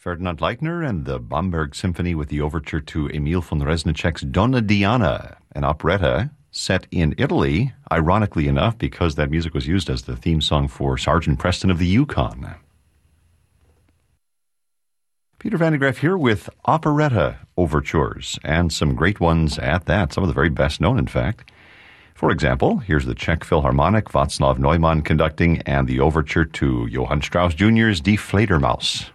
Ferdinand Leitner and the Bamberg Symphony with the overture to Emil von Reznicek's Donna Diana, an operetta set in Italy, ironically enough, because that music was used as the theme song for Sergeant Preston of the Yukon. Peter Van de Graaff here with operetta overtures, and some great ones at that, some of the very best known, in fact. For example, here's the Czech Philharmonic, Václav Neumann conducting, and the overture to Johann Strauss Jr.'s Die Fledermaus.